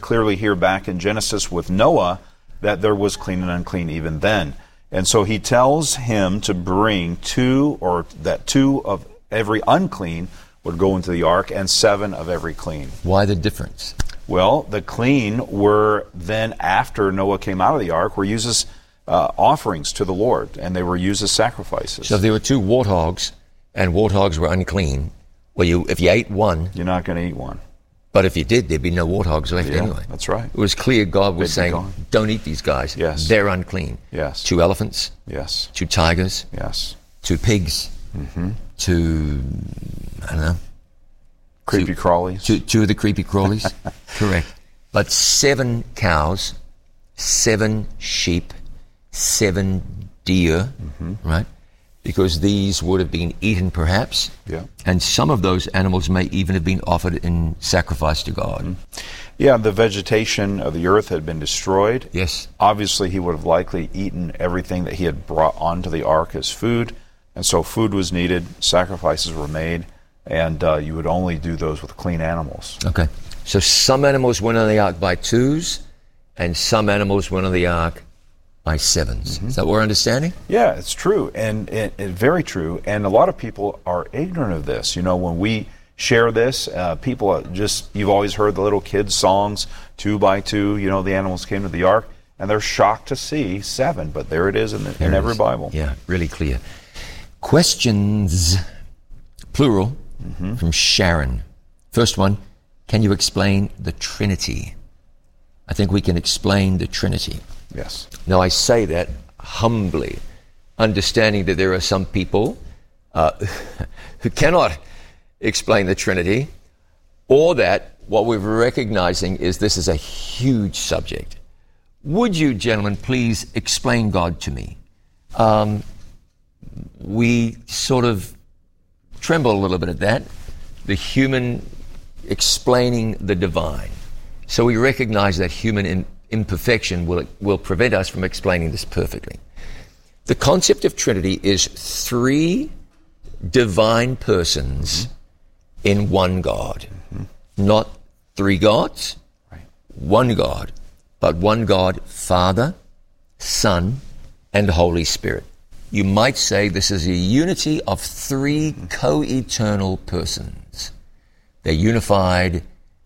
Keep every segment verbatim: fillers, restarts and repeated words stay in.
clearly here back in Genesis with Noah that there was clean and unclean even then. And so he tells him to bring two, or that two of every unclean would go into the ark and seven of every clean. Why the difference? Well, the clean were then, after Noah came out of the ark, were used as uh, offerings to the Lord, and they were used as sacrifices. So if there were two warthogs, and warthogs were unclean, well, you if you ate one... You're not going to eat one. But if you did, there'd be no warthogs left Yeah, anyway. that's right. It was clear God was They'd be saying, gone. don't eat these guys. Yes. They're unclean. Yes. Two elephants, Yes. two tigers, Yes. two pigs, Mm-hmm. two, I don't know, Creepy two, crawlies. Two, two of the creepy crawlies. Correct. But seven cows, seven sheep, seven deer, Mm-hmm. right? Because these would have been eaten perhaps. Yeah. And some of those animals may even have been offered in sacrifice to God. Mm-hmm. Yeah, the vegetation of the earth had been destroyed. Yes. Obviously, he would have likely eaten everything that he had brought onto the ark as food. And so food was needed, sacrifices were made, and uh, you would only do those with clean animals. Okay. So some animals went on the ark by twos, and some animals went on the ark by sevens. Mm-hmm. Is that what we're understanding? Yeah, it's true, and, and, and very true. And a lot of people are ignorant of this. You know, when we share this, uh, people just, you've always heard the little kids' songs, two by two, you know, the animals came to the ark, and they're shocked to see seven, but there it is in, the, in it every is. Bible. Yeah, really clear. Questions, plural, Mm-hmm. from Sharon. First one, can you explain the Trinity? I think we can explain the Trinity. Yes. Now, I say that humbly, understanding that there are some people uh, who cannot explain the Trinity, or that what we're recognizing is this is a huge subject. Would you, gentlemen, please explain God to me? Um, we sort of tremble a little bit at that, the human explaining the divine. So we recognize that human in, imperfection will, will prevent us from explaining this perfectly. The concept of Trinity is three divine persons mm-hmm. in one God. Mm-hmm. Not three gods, right. One God, but one God, Father, Son, and Holy Spirit. You might say this is a unity of three co-eternal persons. They're unified,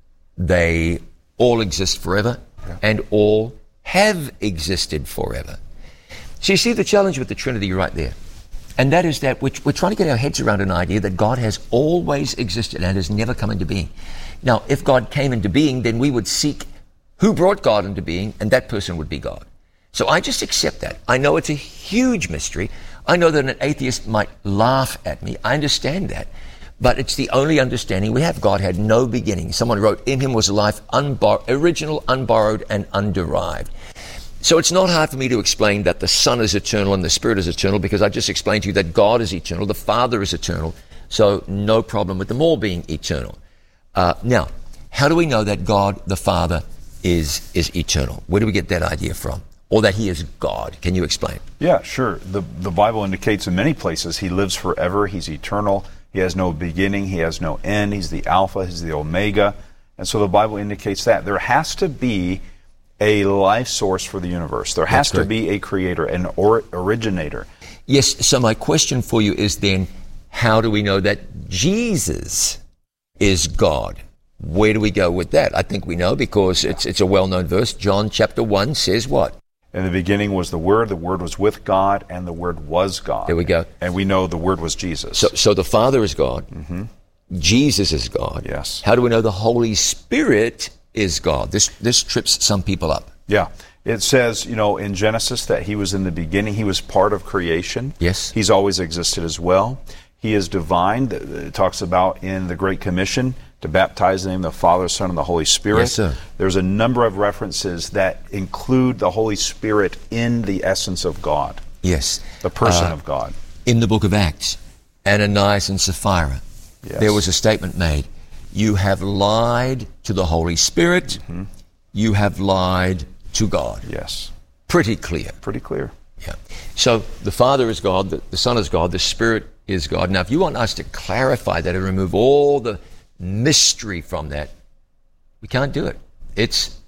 they all exist forever, yeah. and all have existed forever. So you see the challenge with the Trinity right there. And that is that we're, we're trying to get our heads around an idea that God has always existed and has never come into being. Now, if God came into being, then we would seek who brought God into being, and that person would be God. So I just accept that. I know it's a huge mystery. I know that an atheist might laugh at me. I understand that. But it's the only understanding we have. God had no beginning. Someone wrote, in him was life, unbor- original, unborrowed, and underived. So it's not hard for me to explain that the Son is eternal and the Spirit is eternal, because I just explained to you that God is eternal, the Father is eternal, so no problem with them all being eternal. Uh, now, how do we know that God, the Father, is, is eternal? Where do we get that idea from? Or that he is God? Can you explain? Yeah, sure. The, the Bible indicates in many places he lives forever, he's eternal, he has no beginning, he has no end, he's the Alpha, he's the Omega. And so the Bible indicates that. There has to be a life source for the universe. There has to be a creator, an or, originator. Yes, so my question for you is then, how do we know that Jesus is God? Where do we go with that? I think we know, because it's it's a well-known verse. John chapter one says what? In the beginning was the Word, the Word was with God, and the Word was God. There we go. And we know the Word was Jesus. So, so the Father is God. Mm-hmm. Jesus is God. Yes. How do we know the Holy Spirit is God? This this trips some people up. Yeah. It says, you know, in Genesis that he was in the beginning. He was part of creation. Yes. He's always existed as well. He is divine. It talks about in the Great Commission to baptize in the name of the Father, Son, and the Holy Spirit. Yes, sir. There's a number of references that include the Holy Spirit in the essence of God. Yes. The person Uh, of God. In the book of Acts, Ananias and Sapphira, Yes. there was a statement made. You have lied to the Holy Spirit. Mm-hmm. You have lied to God. Yes. Pretty clear. Pretty clear. Yeah. So the Father is God, the, the Son is God, the Spirit is God. Now, if you want us to clarify that and remove all the mystery from that, we can't do it. It's